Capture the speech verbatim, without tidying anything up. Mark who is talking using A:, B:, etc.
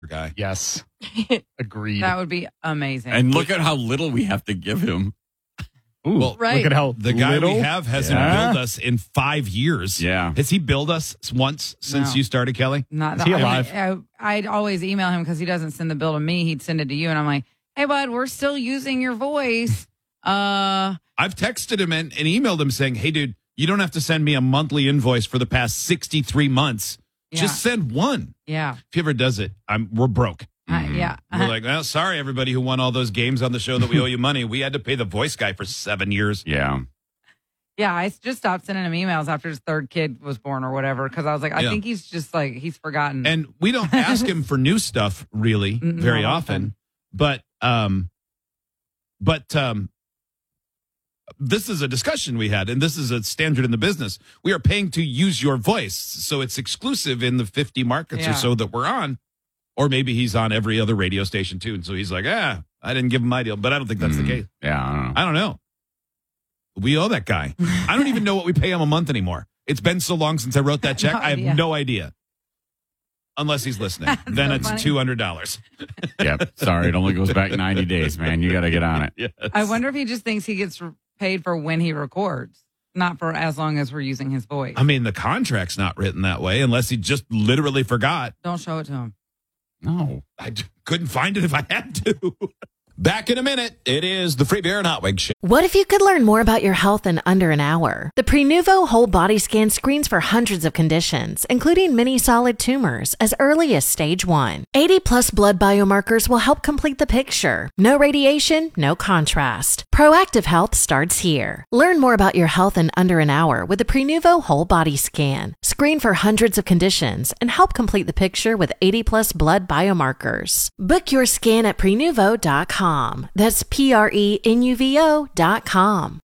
A: guy.
B: Yes. Agreed.
C: That would be amazing.
D: And look at how little we have to give him.
B: Ooh,
A: Well,
C: right.
B: Look at how
A: The guy
B: little.
A: we have hasn't
B: Yeah.
A: billed us in five years.
D: Yeah.
A: Has he billed us once since
C: No.
A: you started, Kelly?
C: Not
B: Is he
C: I mean,
B: alive?
C: I, I'd always email him because he doesn't send the bill to me. He'd send it to you. And I'm like, hey, bud, we're still using your voice. Uh,
A: I've texted him and, and emailed him saying, hey, dude, you don't have to send me a monthly invoice for the past sixty-three months.
C: Yeah.
A: Just send one.
C: yeah.
A: If he ever does it, I'm we're broke.
C: Uh, yeah.
A: We're like, well, sorry, everybody who won all those games on the show that we owe you money. We had to pay the voice guy for seven years.
D: Yeah.
C: Yeah, I just stopped sending him emails after his third kid was born or whatever because I was like, I
A: Yeah.
C: think he's just like, he's forgotten.
A: And we don't ask him for new stuff really
C: Mm,
A: very
C: not
A: often.
C: often.
A: But um but um this is a discussion we had, and this is a standard in the business. We are paying to use your voice, so it's exclusive in the fifty markets
C: Yeah.
A: or so that we're on. Or maybe he's on every other radio station too, and so he's like, ah, I didn't give him my deal, but I don't think that's
D: Mm.
A: the case.
D: Yeah. I don't know.
A: I don't know. We owe that guy. I don't even know what we pay him a month anymore. It's been so long since I wrote that check.
C: No
A: I have
C: idea.
A: no idea. Unless he's listening. then
C: so
A: it's
C: funny.
A: two hundred dollars.
D: Yep. Sorry. It only goes back ninety days, man. You got to get on it.
A: Yes.
C: I wonder if he just thinks he gets paid for when he records, not for as long as we're using his voice.
A: I mean, the contract's not written that way unless he just literally forgot.
C: Don't show it to him.
D: No.
A: I d- couldn't find it if I had to.
E: Back in a minute. It is the Free Beer and Hot Wig Show.
F: What if you could learn more about your health in under an hour? The Prenuvo Whole Body Scan screens for hundreds of conditions, including many solid tumors, as early as stage one. eighty plus blood biomarkers will help complete the picture. No radiation, no contrast. Proactive health starts here. Learn more about your health in under an hour with the Prenuvo Whole Body Scan. Screen for hundreds of conditions and help complete the picture with eighty plus blood biomarkers. Book your scan at prenuvo dot com. That's P R E N U V O dot com.